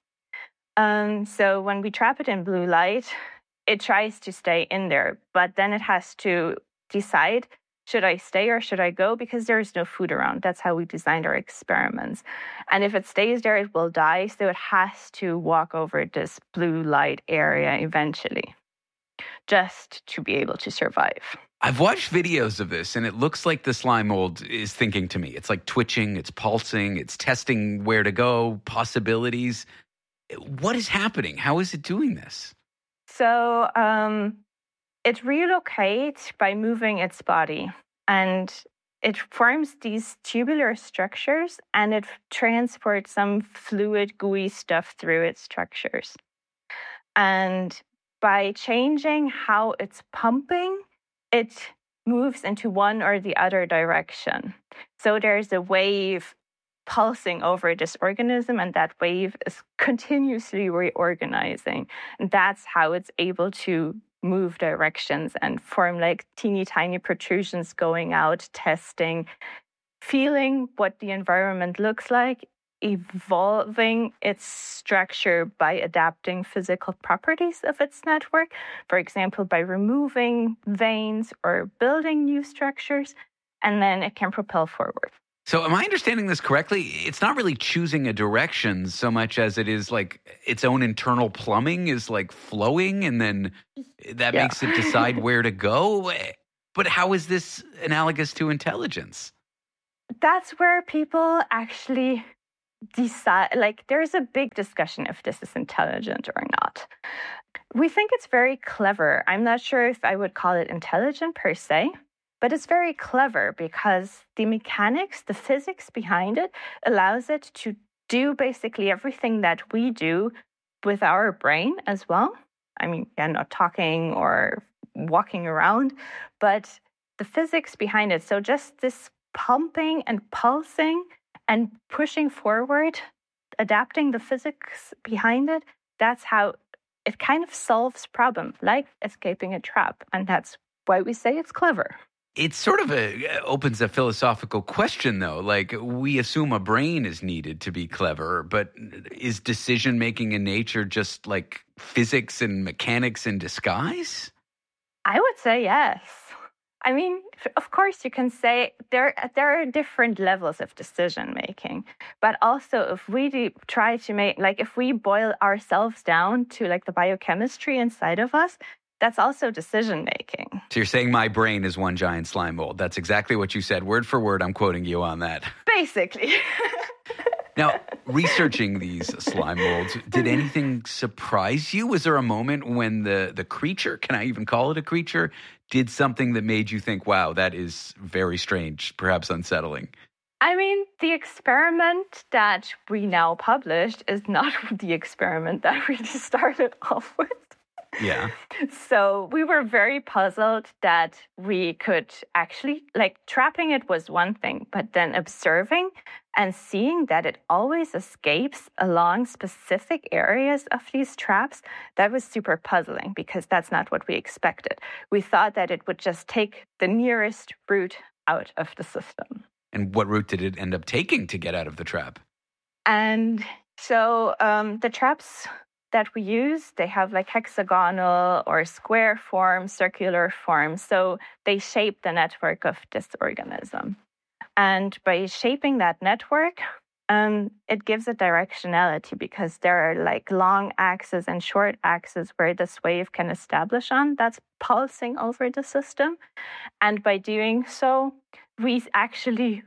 So when we trap it in blue light, it tries to stay in there, but then it has to decide, should I stay or should I go? Because there is no food around. That's how we designed our experiments. And if it stays there, it will die. So it has to walk over this blue light area eventually, just to be able to survive. I've watched videos of this, and it looks like the slime mold is thinking to me. It's like twitching, it's pulsing, it's testing where to go, possibilities. What is happening? How is it doing this? So it relocates by moving its body, and it forms these tubular structures, and it transports some fluid, gooey stuff through its structures. And by changing how it's pumping, it moves into one or the other direction. So there's a wave pulsing over this organism, and that wave is continuously reorganizing. And that's how it's able to move directions and form like teeny tiny protrusions going out, testing, feeling what the environment looks like, evolving its structure by adapting physical properties of its network, for example, by removing veins or building new structures, and then it can propel forward. So am I understanding this correctly? It's not really choosing a direction so much as it is like its own internal plumbing is like flowing, and then that makes it decide where to go. But how is this analogous to intelligence? That's where people actually decide, like there's a big discussion if this is intelligent or not. We think it's very clever. I'm not sure if I would call it intelligent per se, but it's very clever because the mechanics, the physics behind it allows it to do basically everything that we do with our brain as well. I mean, not talking or walking around, but the physics behind it. So just this pumping and pulsing and pushing forward, adapting the physics behind it, that's how it kind of solves problems like escaping a trap. And that's why we say it's clever. It sort of opens a philosophical question, though. Like, we assume a brain is needed to be clever, but is decision-making in nature just like physics and mechanics in disguise? I would say yes. I mean, of course, you can say there are different levels of decision-making. But also, if we try to make, like, if we boil ourselves down to, like, the biochemistry inside of us, that's also decision-making. So you're saying my brain is one giant slime mold. That's exactly what you said. Word for word, I'm quoting you on that. Basically. Now, researching these slime molds, did anything surprise you? Was there a moment when the creature, can I even call it a creature, did something that made you think, wow, that is very strange, perhaps unsettling? I mean, the experiment that we now published is not the experiment that we started off with. Yeah. So we were very puzzled that we could actually, like, trapping it was one thing, but then observing and seeing that it always escapes along specific areas of these traps, that was super puzzling because that's not what we expected. We thought that it would just take the nearest route out of the system. And what route did it end up taking to get out of the trap? And so the traps that we use, they have like hexagonal or square form, circular form. So they shape the network of this organism. And by shaping that network, it gives a directionality because there are like long axes and short axes where this wave can establish on. That's pulsing over the system. And by doing so, we actually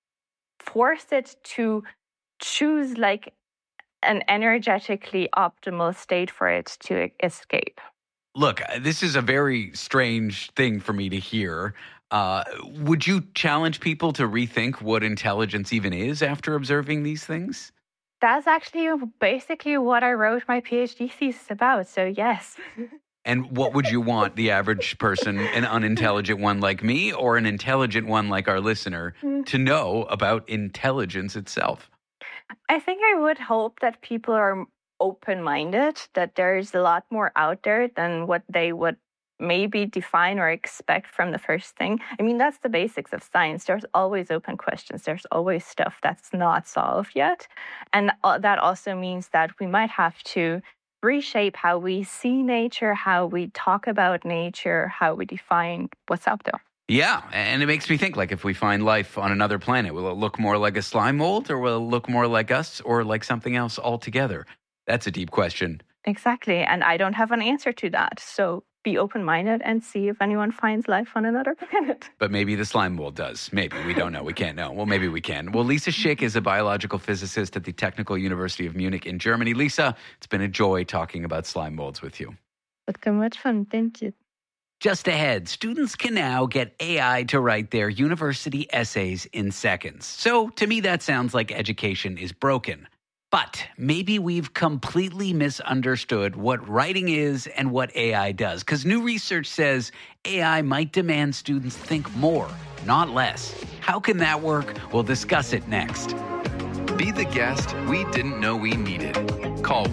force it to choose like an energetically optimal state for it to escape. Look, this is a very strange thing for me to hear. Would you challenge people to rethink what intelligence even is after observing these things? That's actually basically what I wrote my PhD thesis about, so yes. And what would you want the average person, an unintelligent one like me or an intelligent one like our listener, to know about intelligence itself? I think I would hope that people are open-minded, that there's a lot more out there than what they would maybe define or expect from the first thing. I mean, that's the basics of science. There's always open questions. There's always stuff that's not solved yet. And that also means that we might have to reshape how we see nature, how we talk about nature, how we define what's out there. Yeah, and it makes me think, like, if we find life on another planet, will it look more like a slime mold, or will it look more like us, or like something else altogether? That's a deep question. Exactly, and I don't have an answer to that. So be open-minded and see if anyone finds life on another planet. But maybe the slime mold does. Maybe. We don't know. We can't know. Well, maybe we can. Well, Lisa Schick is a biological physicist at the Technical University of Munich in Germany. Lisa, it's been a joy talking about slime molds with you. It's been much fun. Thank you. Just ahead, students can now get AI to write their university essays in seconds. So to me, that sounds like education is broken. But maybe we've completely misunderstood what writing is and what AI does. Because new research says AI might demand students think more, not less. How can that work? We'll discuss it next. Be the guest we didn't know we needed. Call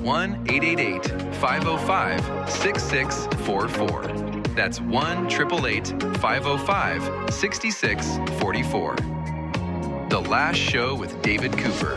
1-888-505-6644. That's 1-888-505-6644. The Last Show with David Cooper.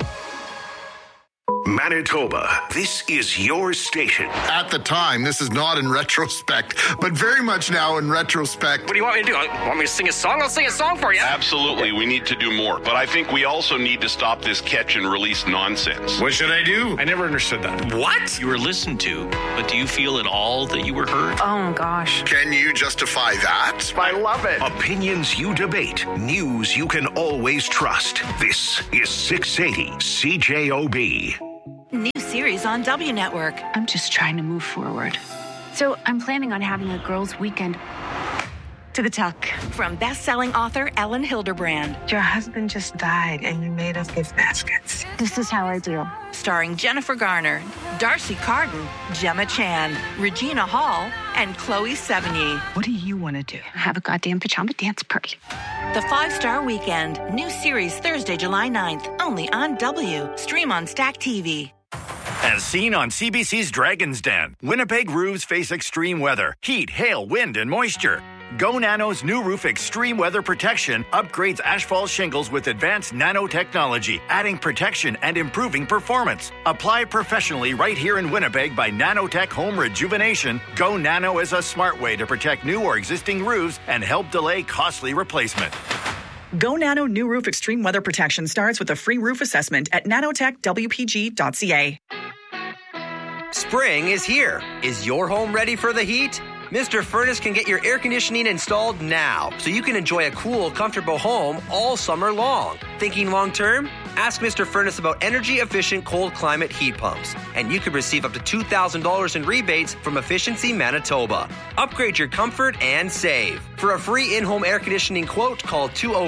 Manitoba, this is your station. At the time, this is not in retrospect, but very much now in retrospect. What do you want me to do? Want me to sing a song? I'll sing a song for you. Absolutely, we need to do more. But I think we also need to stop this catch and release nonsense. What should I do? I never understood that. What? You were listened to, but do you feel at all that you were heard? Oh, gosh. Can you justify that? I love it. Opinions you debate, news you can always trust. This is 680 CJOB. New series on W Network. I'm just trying to move forward. So I'm planning on having a girls' weekend. To the tuck. From best-selling author Ellen Hilderbrand. Your husband just died and you made us gift baskets. This is how I do. Starring Jennifer Garner, Darcy Carden, Gemma Chan, Regina Hall, and Chloe Sevigny. What do you want to do? Have a goddamn pajama dance party. The 5-Star Weekend. New series Thursday, July 9th. Only on W. Stream on Stack TV. As seen on CBC's Dragon's Den, Winnipeg roofs face extreme weather, heat, hail, wind, and moisture. Go Nano's new roof extreme weather protection upgrades asphalt shingles with advanced nanotechnology, adding protection and improving performance. Apply professionally right here in Winnipeg by Nanotech Home Rejuvenation. Go Nano is a smart way to protect new or existing roofs and help delay costly replacement. Go Nano New Roof Extreme Weather Protection starts with a free roof assessment at nanotechwpg.ca. Spring is here. Is your home ready for the heat? Mr. Furnace can get your air conditioning installed now, so you can enjoy a cool, comfortable home all summer long. Thinking long term? Ask Mr. Furnace about energy-efficient cold climate heat pumps, and you could receive up to $2,000 in rebates from Efficiency Manitoba. Upgrade your comfort and save. For a free in-home air conditioning quote, call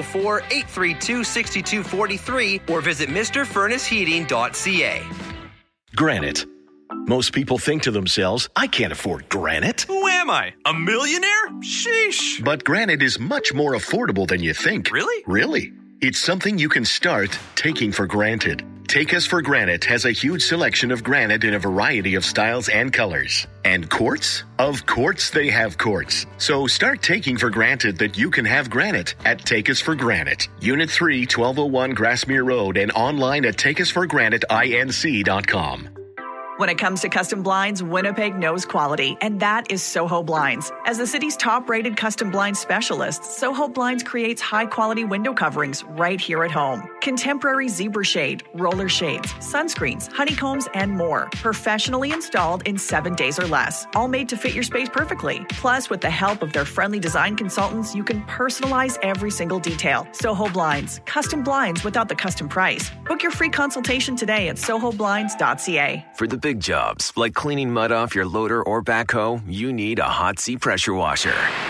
204-832-6243 or visit MrFurnaceHeating.ca. Granite. Most people think to themselves, I can't afford granite. Who am I? A millionaire? Sheesh. But granite is much more affordable than you think. Really? Really. It's something you can start taking for granted. Take Us for Granite has a huge selection of granite in a variety of styles and colors. And quartz? Of course they have quartz. So start taking for granted that you can have granite at Take Us for Granite. Unit 3, 1201 Grassmere Road, and online at takeusforgraniteinc.com. When it comes to custom blinds, Winnipeg knows quality, and that is Soho Blinds. As the city's top-rated custom blind specialist, Soho Blinds creates high-quality window coverings right here at home. Contemporary zebra shade, roller shades, sunscreens, honeycombs, and more. Professionally installed in 7 days or less, all made to fit your space perfectly. Plus, with the help of their friendly design consultants, you can personalize every single detail. Soho Blinds, custom blinds without the custom price. Book your free consultation today at sohoblinds.ca. For the big jobs, like cleaning mud off your loader or backhoe, you need a Hotsy pressure washer.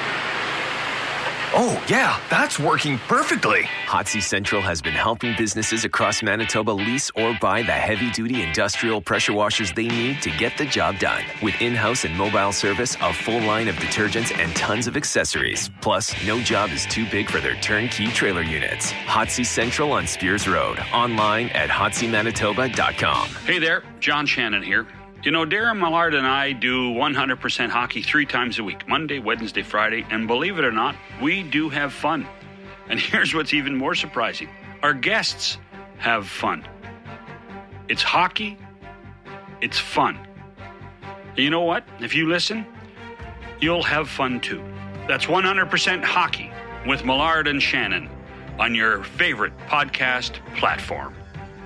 Oh, yeah, that's working perfectly. Hotsy Central has been helping businesses across Manitoba lease or buy the heavy-duty industrial pressure washers they need to get the job done. With in-house and mobile service, a full line of detergents, and tons of accessories. Plus, no job is too big for their turnkey trailer units. Hotsy Central on Spears Road. Online at hotsymanitoba.com. Hey there, John Shannon here. You know, Darren Millard and I do 100% hockey 3 times a week, Monday, Wednesday, Friday, and believe it or not, we do have fun. And here's what's even more surprising. Our guests have fun. It's hockey. It's fun. And you know what? If you listen, you'll have fun too. That's 100% hockey with Millard and Shannon on your favorite podcast platform.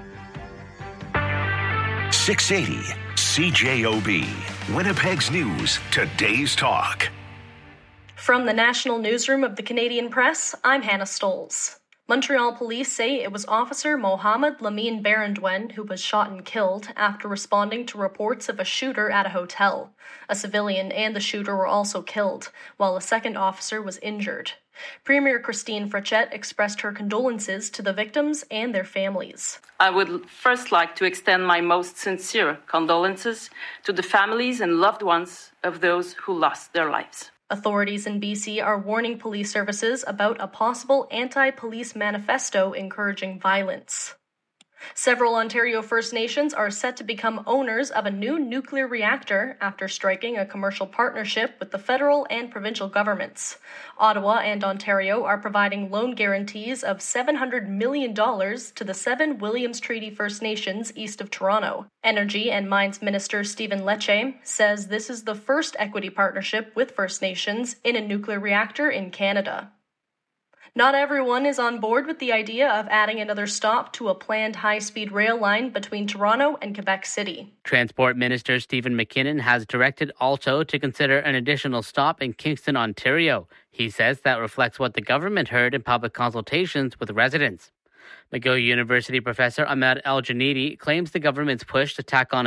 680 CJOB, Winnipeg's News, Today's Talk. From the National Newsroom of the Canadian Press, I'm Hannah Stolz. Montreal police say it was Officer Mohamed Lamine Barandwen who was shot and killed after responding to reports of a shooter at a hotel. A civilian and the shooter were also killed, while a second officer was injured. Premier Christine Frechette expressed her condolences to the victims and their families. I would first like to extend my most sincere condolences to the families and loved ones of those who lost their lives. Authorities in BC are warning police services about a possible anti-police manifesto encouraging violence. Several Ontario First Nations are set to become owners of a new nuclear reactor after striking a commercial partnership with the federal and provincial governments. Ottawa and Ontario are providing loan guarantees of $700 million to the 7 Williams Treaty First Nations east of Toronto. Energy and Mines Minister Stephen Lecce says this is the first equity partnership with First Nations in a nuclear reactor in Canada. Not everyone is on board with the idea of adding another stop to a planned high-speed rail line between Toronto and Quebec City. Transport Minister Stephen McKinnon has directed Alto to consider an additional stop in Kingston, Ontario. He says that reflects what the government heard in public consultations with residents. McGill University professor Ahmed El-Janidi claims the government's push to tack on